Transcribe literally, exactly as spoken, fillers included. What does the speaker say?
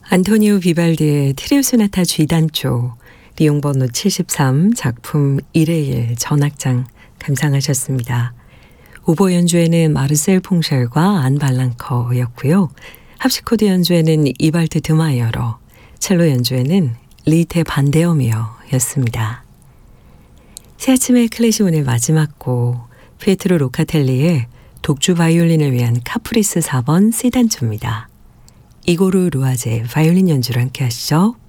안토니오 비발디의 트리오 소나타 G단조 비용 번호 칠십삼 작품 일의 일 전악장 감상하셨습니다. 오보 연주에는 마르셀 퐁셜과 안 발랑커였고요. 합시코드 연주에는 이발트 드마이어러, 첼로 연주에는 리테 반데어미어였습니다. 새 아침의 클래식 오늘 마지막 곡 피에트로 로카텔리의 독주 바이올린을 위한 카프리스 사 번 C단조입니다. 이고르 루아제 바이올린 연주를 함께 하시죠.